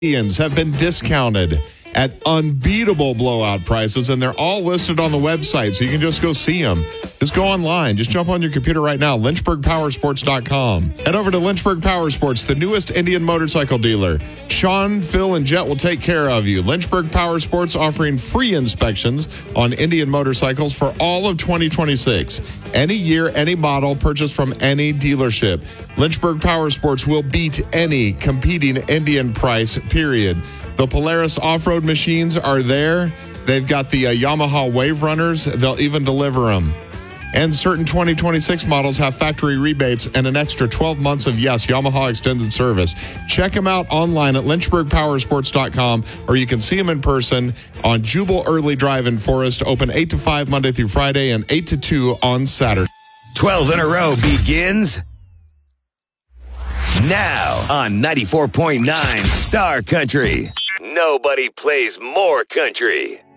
Indians have been discounted at unbeatable blowout prices, and they're all listed on the website, so you can just go see them. Just go online. Just jump on your computer right now, lynchburgpowersports.com. Head over to Lynchburg Power Sports, the newest Indian motorcycle dealer. Sean, Phil, and Jet will take care of you. Lynchburg Power Sports offering free inspections on Indian motorcycles for all of 2026. Any year, any model, purchased from any dealership. Lynchburg Power Sports will beat any competing Indian price, period. The Polaris off-road machines are there. They've got the Yamaha Wave Runners. They'll even deliver them. And certain 2026 models have factory rebates and an extra 12 months of, yes, Yamaha extended service. Check them out online at lynchburgpowersports.com, or you can see them in person on Jubal Early Drive in Forest, open 8 to 5 Monday through Friday and 8 to 2 on Saturday. 12 in a row begins now on 94.9 Star Country. Nobody plays more country.